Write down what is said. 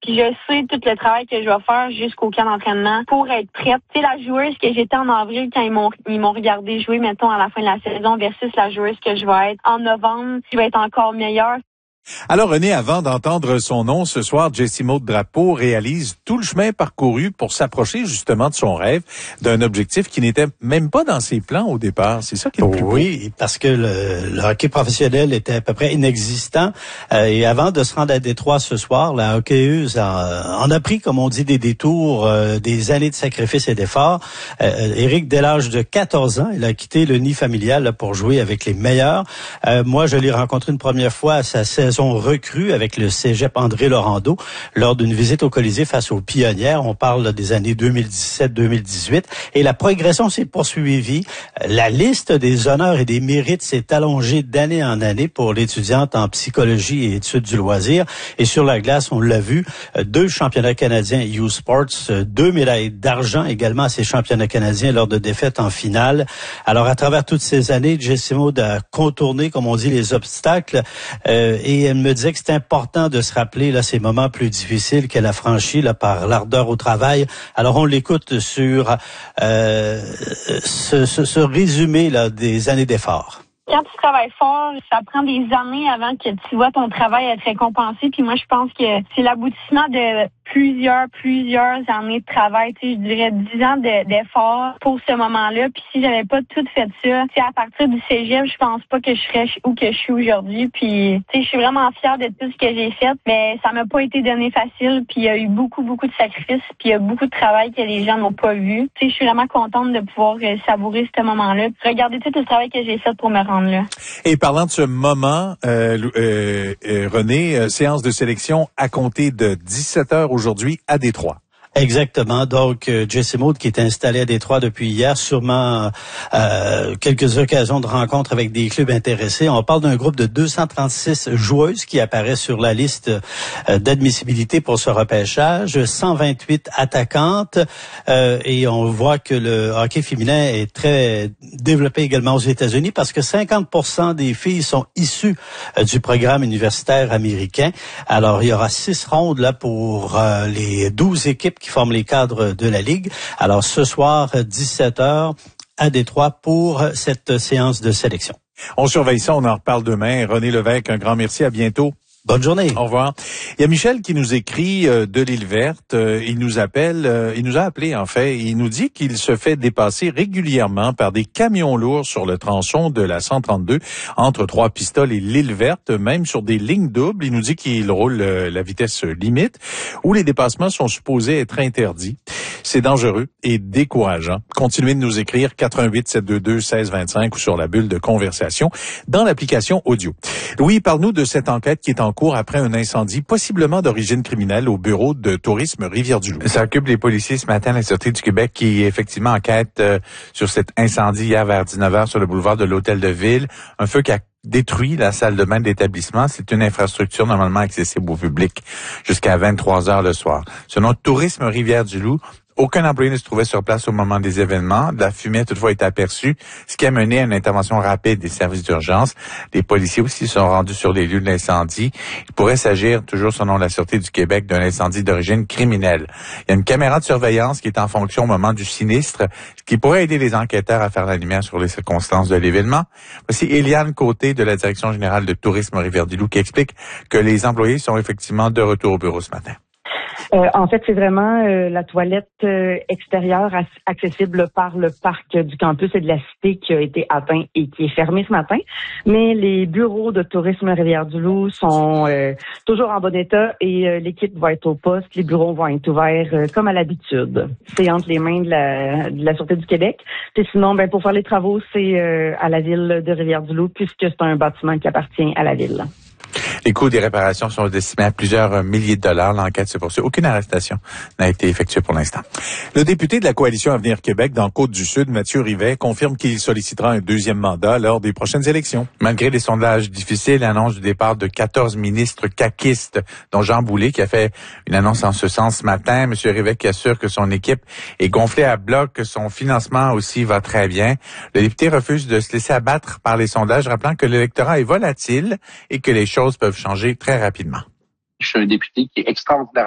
Puis je sais tout le travail que je vais faire jusqu'au camp d'entraînement pour être prête. Tu sais, la joueuse que j'étais en avril quand ils m'ont regardé jouer, mettons, à la fin de la saison versus la joueuse que je vais être en novembre, je vais être encore meilleure. Alors René, avant d'entendre son nom ce soir, Jessie Maud Drapeau réalise tout le chemin parcouru pour s'approcher justement de son rêve, d'un objectif qui n'était même pas dans ses plans au départ. C'est ça qui est le plus beau. Oui, parce que le hockey professionnel était à peu près inexistant. Et avant de se rendre à Détroit ce soir, la hockeyeuse en a pris, comme on dit, des détours, des années de sacrifices et d'efforts. Éric, dès l'âge de 14 ans, il a quitté le nid familial là, pour jouer avec les meilleurs. Moi, je l'ai rencontré une première fois à sa saison recrue avec le cégep André Laurando lors d'une visite au Colisée face aux Pionnières. On parle là, des années 2017-2018 et la progression s'est poursuivie. La liste des honneurs et des mérites s'est allongée d'année en année pour l'étudiante en psychologie et études du loisir. Et sur la glace, on l'a vu, 2 championnats canadiens U-Sports, 2 médailles d'argent également à ces championnats canadiens lors de défaites en finale. Alors, à travers toutes ces années, Jessie Maud a contourné, comme on dit, les obstacles et elle me disait que c'est important de se rappeler là ces moments plus difficiles qu'elle a franchis là par l'ardeur au travail. Alors on l'écoute sur ce résumé là des années d'efforts. Quand tu travailles fort, ça prend des années avant que tu vois ton travail être récompensé. Puis moi, je pense que c'est l'aboutissement de plusieurs années de travail. Tu sais, je dirais 10 ans d'efforts pour ce moment-là. Puis si j'avais pas tout fait ça, tu sais, à partir du cégep, je pense pas que je serais où que je suis aujourd'hui. Puis, tu sais, je suis vraiment fière de tout ce que j'ai fait. Mais ça m'a pas été donné facile. Puis il y a eu beaucoup de sacrifices. Puis il y a beaucoup de travail que les gens n'ont pas vu. Tu sais, je suis vraiment contente de pouvoir savourer ce moment-là. Regardez tout le travail que j'ai fait pour me rendre là. Et parlant de ce moment, René, séance de sélection à compter de 17h aujourd'hui à Détroit. Exactement. Donc, Jessie Maud qui est installée à Détroit depuis hier, sûrement quelques occasions de rencontres avec des clubs intéressés. On parle d'un groupe de 236 joueuses qui apparaissent sur la liste d'admissibilité pour ce repêchage, 128 attaquantes et on voit que le hockey féminin est très développé également aux États-Unis parce que 50% des filles sont issues du programme universitaire américain. Alors, il y aura 6 rondes là pour les 12 équipes qui forment les cadres de la Ligue. Alors, ce soir, 17h à Détroit pour cette séance de sélection. On surveille ça, on en reparle demain. René Lévesque, un grand merci, à bientôt. Bonne journée. Au revoir. Il y a Michel qui nous écrit de l'île verte. Il nous a appelé en fait. Il nous dit qu'il se fait dépasser régulièrement par des camions lourds sur le tronçon de la 132 entre Trois-Pistoles et l'île verte, même sur des lignes doubles. Il nous dit qu'il roule la vitesse limite où les dépassements sont supposés être interdits. C'est dangereux et décourageant. Continuez de nous écrire 88 722 1625 ou sur la bulle de conversation dans l'application audio. Louis, parle-nous de cette enquête qui est en cours après un incendie possiblement d'origine criminelle au bureau de tourisme Rivière-du-Loup. Ça occupe les policiers ce matin, la Sûreté du Québec, qui effectivement enquête sur cet incendie hier vers 19h sur le boulevard de l'Hôtel de Ville. Un feu qui a détruit la salle de bain de l'établissement. C'est une infrastructure normalement accessible au public jusqu'à 23h le soir. Selon Tourisme Rivière-du-Loup, aucun employé ne se trouvait sur place au moment des événements. La fumée a toutefois été aperçue, ce qui a mené à une intervention rapide des services d'urgence. Les policiers aussi sont rendus sur les lieux de l'incendie. Il pourrait s'agir, toujours selon la Sûreté du Québec, d'un incendie d'origine criminelle. Il y a une caméra de surveillance qui est en fonction au moment du sinistre, ce qui pourrait aider les enquêteurs à faire la lumière sur les circonstances de l'événement. Voici Eliane Côté de la Direction générale de tourisme Rivière-du-Loup qui explique que les employés sont effectivement de retour au bureau ce matin. En fait, c'est vraiment la toilette extérieure accessible par le parc du campus et de la cité qui a été atteint et qui est fermé ce matin. Mais les bureaux de tourisme Rivière-du-Loup sont toujours en bon état et l'équipe va être au poste. Les bureaux vont être ouverts comme à l'habitude. C'est entre les mains de la Sûreté du Québec. Et sinon, pour faire les travaux, c'est à la ville de Rivière-du-Loup puisque c'est un bâtiment qui appartient à la ville. Les coûts des réparations sont estimés à plusieurs milliers de dollars. L'enquête se poursuit. Aucune arrestation n'a été effectuée pour l'instant. Le député de la Coalition Avenir Québec dans Côte-du-Sud, Mathieu Rivet, confirme qu'il sollicitera un deuxième mandat lors des prochaines élections. Malgré des sondages difficiles, l'annonce du départ de 14 ministres caquistes, dont Jean Boulet, qui a fait une annonce en ce sens ce matin. M. Rivet qui assure que son équipe est gonflée à bloc, que son financement aussi va très bien. Le député refuse de se laisser abattre par les sondages, rappelant que l'électorat est volatile et que les choses peuvent changer très rapidement. Je suis un député qui est extraordinairement